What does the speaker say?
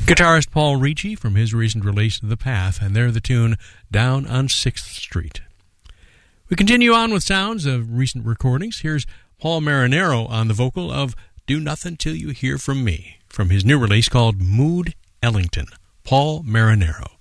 Guitarist Paul Ricci from his recent release The Path, and they're the tune Down on 6th Street. We continue on with sounds of recent recordings. Here's Paul Marinaro on the vocal of Do Nothing Till You Hear From Me, from his new release called Mood Ellington. Paul Marinaro.